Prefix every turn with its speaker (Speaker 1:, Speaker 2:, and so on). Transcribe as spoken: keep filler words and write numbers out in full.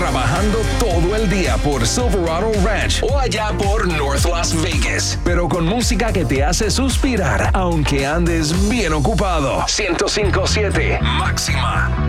Speaker 1: trabajando todo el día por Silverado Ranch o allá por North Las Vegas, pero con música que te hace suspirar aunque andes bien ocupado. ciento cinco punto siete Máxima.